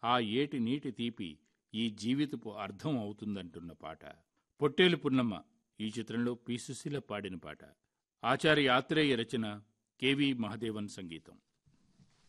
ఆ ఏటి నీటి తీపి ఈ జీవితపు అర్థం అవుతుందంటున్న పాట. పొట్టేలు పున్నమ్మ ఈ చిత్రంలో పి. సుశీల పాడిన పాట. ఆచార్య ఆత్రేయ రచన, కెవి మహదేవన్ సంగీతం.